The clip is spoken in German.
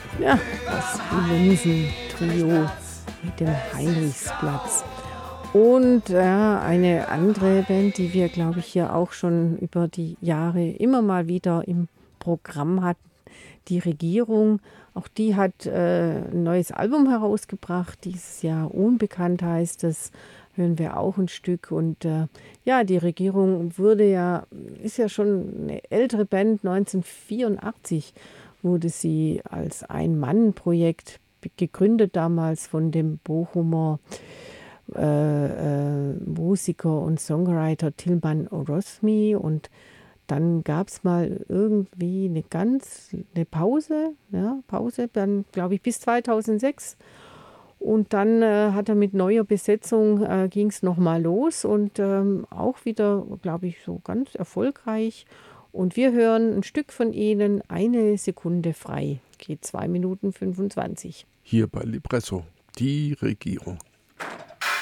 Ja, das Lunsen-Trio mit dem Heinrichsplatz. Und eine andere Band, die wir, glaube ich, hier auch schon über die Jahre immer mal wieder im Programm hatten, die Regierung. Auch die hat ein neues Album herausgebracht, dieses Jahr Unbekannt heißt es, hören wir auch ein Stück. Und ja, die Regierung ist ja schon eine ältere Band, 1984 wurde sie als Ein-Mann-Projekt gegründet, damals von dem Bochumer Musiker und Songwriter Tilman Orosmi. Und dann gab es mal irgendwie eine Pause, ja, dann glaube ich bis 2006. Und dann hat er mit neuer Besetzung ging es nochmal los und auch wieder, glaube ich, so ganz erfolgreich. Und wir hören ein Stück von ihnen, eine Sekunde frei, geht 2 Minuten 25. Hier bei Lipresso, die Regierung.